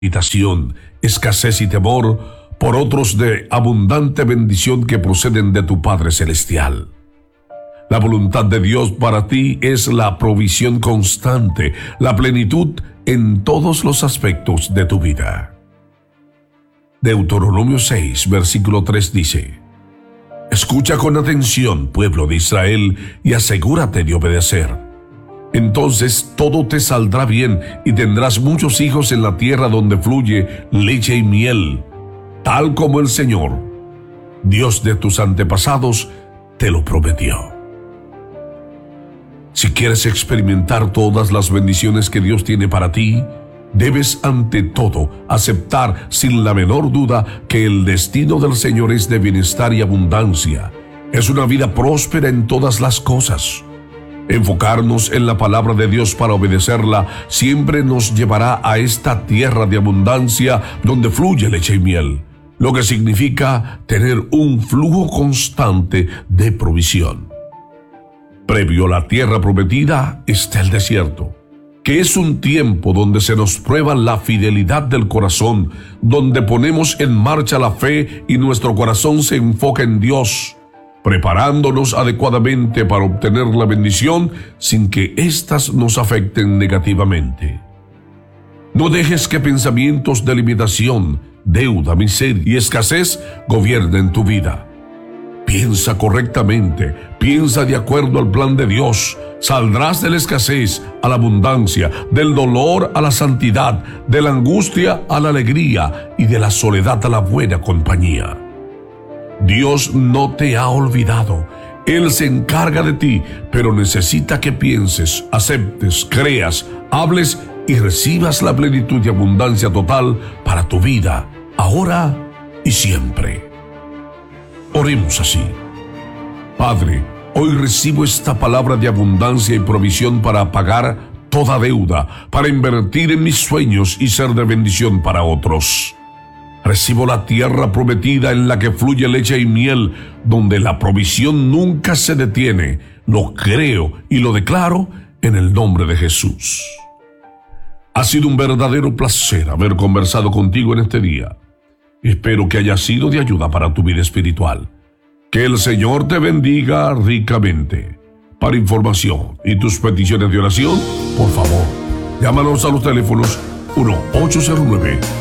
limitación, escasez y temor, por otros de abundante bendición que proceden de tu Padre Celestial. La voluntad de Dios para ti es la provisión constante, la plenitud en todos los aspectos de tu vida. Deuteronomio 6, versículo 3 dice: Escucha con atención, pueblo de Israel, y asegúrate de obedecer. Entonces todo te saldrá bien y tendrás muchos hijos en la tierra donde fluye leche y miel, tal como el Señor, Dios de tus antepasados, te lo prometió. Si quieres experimentar todas las bendiciones que Dios tiene para ti, debes ante todo aceptar sin la menor duda que el destino del Señor es de bienestar y abundancia. Es una vida próspera en todas las cosas. Enfocarnos en la palabra de Dios para obedecerla siempre nos llevará a esta tierra de abundancia donde fluye leche y miel, lo que significa tener un flujo constante de provisión. Previo a la tierra prometida está el desierto, que es un tiempo donde se nos prueba la fidelidad del corazón, donde ponemos en marcha la fe y nuestro corazón se enfoca en Dios, preparándonos adecuadamente para obtener la bendición sin que éstas nos afecten negativamente. No dejes que pensamientos de limitación, deuda, miseria y escasez gobiernen tu vida. Piensa correctamente, piensa de acuerdo al plan de Dios. Saldrás de la escasez a la abundancia, del dolor a la santidad, de la angustia a la alegría y de la soledad a la buena compañía. Dios no te ha olvidado. Él se encarga de ti, pero necesita que pienses, aceptes, creas, hables y recibas la plenitud y abundancia total para tu vida, ahora y siempre. Oremos así. Padre, hoy recibo esta palabra de abundancia y provisión para pagar toda deuda, para invertir en mis sueños y ser de bendición para otros. Recibo la tierra prometida en la que fluye leche y miel, donde la provisión nunca se detiene. Lo creo y lo declaro en el nombre de Jesús. Ha sido un verdadero placer haber conversado contigo en este día. Espero que haya sido de ayuda para tu vida espiritual. Que el Señor te bendiga ricamente. Para información y tus peticiones de oración, por favor, llámanos a los teléfonos 1-809